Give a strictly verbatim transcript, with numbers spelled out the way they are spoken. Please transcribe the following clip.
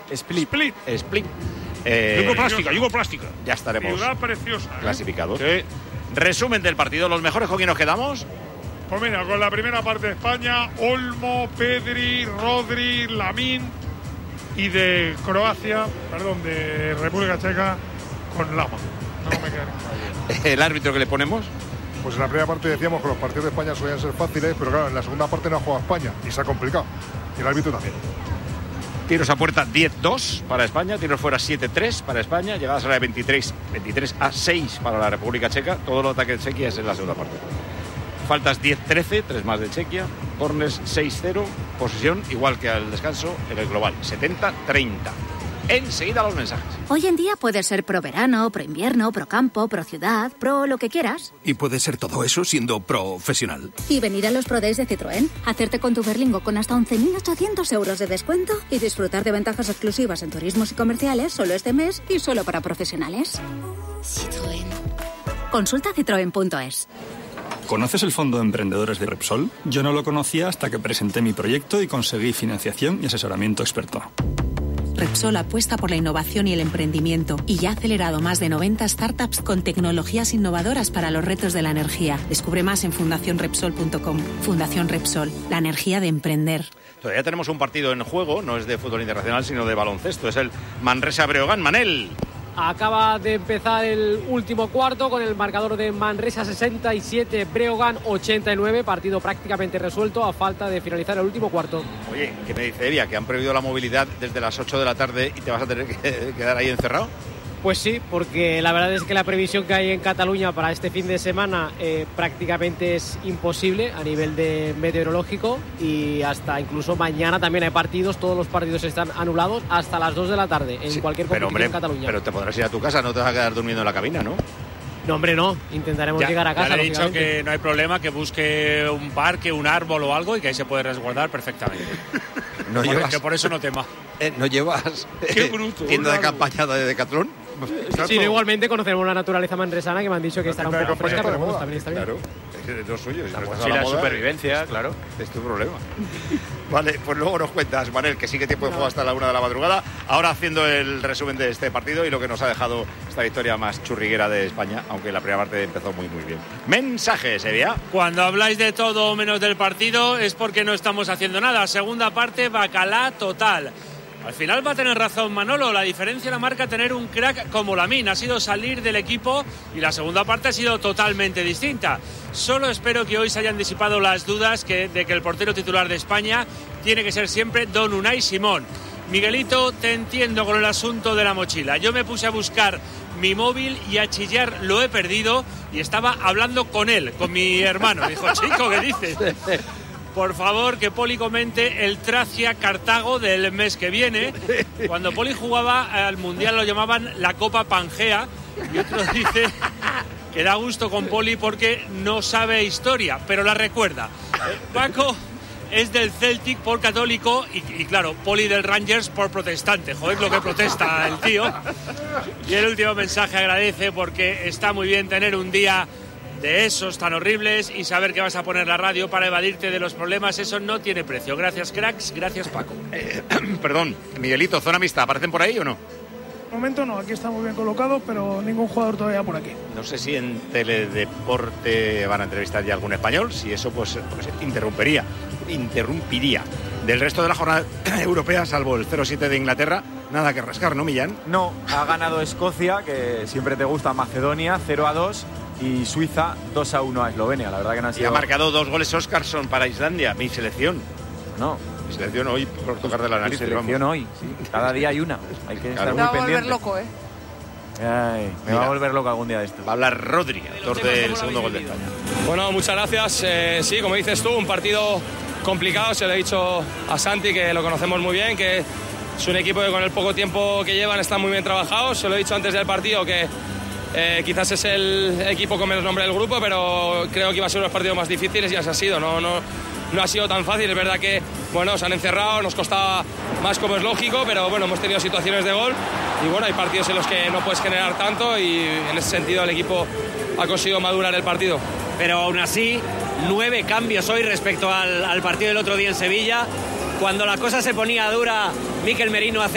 Split. Split. Split. Eh, Yugoplástica, Yugoplástica. Ya estaremos Ciudad preciosa, ¿eh? clasificados. Sí. Resumen del partido, los mejores con quién nos quedamos. Pues mira, con la primera parte de España, Olmo, Pedri, Rodri, Lamín, y de Croacia, perdón, de República Checa, con Lama. No me queda. El árbitro que le ponemos. Pues en la primera parte decíamos que los partidos de España solían ser fáciles, pero claro, en la segunda parte no ha jugado España y se ha complicado. Y el árbitro también. Tiros a puerta diez dos para España, tiros fuera siete tres para España, llegadas a la veintitrés a seis para la República Checa. Todo el ataque de Chequia es en la segunda parte. Faltas diez trece, tres más de Chequia. Corners seis cero, posesión igual que al descanso en el global, setenta treinta. Enseguida los mensajes. Hoy en día puedes ser pro verano, pro invierno, pro campo, pro ciudad, pro lo que quieras. Y puede ser todo eso siendo profesional. Y venir a los Pro Days de Citroën, hacerte con tu Berlingo con hasta once mil ochocientos euros de descuento y disfrutar de ventajas exclusivas en turismos y comerciales solo este mes y solo para profesionales. Citroën. Consulta citroen punto es. ¿Conoces el Fondo de Emprendedores de Repsol? Yo no lo conocía hasta que presenté mi proyecto y conseguí financiación y asesoramiento experto. Repsol apuesta por la innovación y el emprendimiento y ya ha acelerado más de noventa startups con tecnologías innovadoras para los retos de la energía. Descubre más en fundación repsol punto com. Fundación Repsol, la energía de emprender. Todavía tenemos un partido en juego, no es de fútbol internacional, sino de baloncesto. Es el Manresa-Breogán. Manel. Acaba de empezar el último cuarto con el marcador de Manresa sesenta y siete, Breogán ochenta y nueve, partido prácticamente resuelto a falta de finalizar el último cuarto. Oye, ¿qué me dice Elia? ¿Que han prohibido la movilidad desde las ocho de la tarde y te vas a tener que quedar ahí encerrado? Pues sí, porque la verdad es que la previsión que hay en Cataluña para este fin de semana eh, prácticamente es imposible a nivel de meteorológico, y hasta incluso mañana también hay partidos, todos los partidos están anulados hasta las dos de la tarde en sí, cualquier competición pero, hombre, en Cataluña. Pero te podrás ir a tu casa, no te vas a quedar durmiendo en la cabina, ¿no? No, hombre, no. Intentaremos ya, llegar a casa. Ya le he dicho que no hay problema, que busque un parque, un árbol o algo y que ahí se puede resguardar perfectamente. No por, llevas, que por eso no tema. Eh, ¿No llevas Qué bruto, tienda de campaña de Decathlon? Sí, no, igualmente conocemos la naturaleza manresana, que me han dicho que estará un poco fresca, pero bueno, también está bien. Claro, es lo suyo. La mochila de supervivencia, es, claro. Es tu problema. Vale, pues luego nos cuentas, Manel, que sí que tiempo de juego hasta la una de la madrugada. Ahora haciendo el resumen de este partido y lo que nos ha dejado esta victoria más churriguera de España, aunque la primera parte empezó muy, muy bien. Mensajes, Evia. Cuando habláis de todo menos del partido es porque no estamos haciendo nada. Segunda parte, bacalá total. Al final va a tener razón Manolo, la diferencia la marca tener un crack como Lamín, ha sido salir del equipo y la segunda parte ha sido totalmente distinta. Solo espero que hoy se hayan disipado las dudas que, de que el portero titular de España tiene que ser siempre Don Unai Simón. Miguelito, te entiendo con el asunto de la mochila. Yo me puse a buscar mi móvil y a chillar lo he perdido y estaba hablando con él, con mi hermano. Dijo, chico, ¿qué dices? Por favor, que Poli comente el Tracia-Cartago del mes que viene. Cuando Poli jugaba al Mundial lo llamaban la Copa Pangea. Y otro dice que da gusto con Poli porque no sabe historia, pero la recuerda. Paco es del Celtic por católico y, y claro, Poli del Rangers por protestante. Joder, lo que protesta el tío. Y el último mensaje agradece porque está muy bien tener un día de esos tan horribles y saber que vas a poner la radio para evadirte de los problemas, eso no tiene precio. Gracias, cracks, gracias, Paco. Eh, perdón, Miguelito, zona mixta, ¿aparecen por ahí o no? De momento no, aquí está muy bien colocado, pero ningún jugador todavía por aquí. No sé si en Teledeporte van a entrevistar ya algún español, si eso pues, pues interrumpiría, interrumpiría. Del resto de la jornada europea, salvo el cero siete de Inglaterra, nada que rascar, ¿no, Millán? No, ha ganado Escocia, que siempre te gusta, Macedonia, cero a dos. Y Suiza dos a uno a Eslovenia, la verdad que no ha sido... Y ha marcado dos goles Óscarsson para Islandia, mi selección. No. Mi selección hoy, por tocar de la nariz. Mi selección vamos. hoy, sí. Cada día hay una. Hay que claro. estar muy pendiente. Me va a volver loco, ¿eh? Ay, me Mira, va a volver loco algún día de esto. Va a hablar Rodri, autor del segundo gol de España. Bueno, muchas gracias. Eh, sí, como dices tú, un partido complicado. Se lo he dicho a Santi, que lo conocemos muy bien, que es un equipo que con el poco tiempo que llevan están muy bien trabajados. Se lo he dicho antes del partido, que Eh, quizás es el equipo con menos nombre del grupo, pero creo que iba a ser uno de los partidos más difíciles y así ha sido. No, no, no ha sido tan fácil. Es verdad que bueno, se han encerrado, nos costaba más, como es lógico, pero bueno, hemos tenido situaciones de gol y bueno, hay partidos en los que no puedes generar tanto y en ese sentido el equipo ha conseguido madurar el partido. Pero aún así, nueve cambios hoy respecto al, al partido del otro día en Sevilla. Cuando la cosa se ponía dura, Mikel Merino hace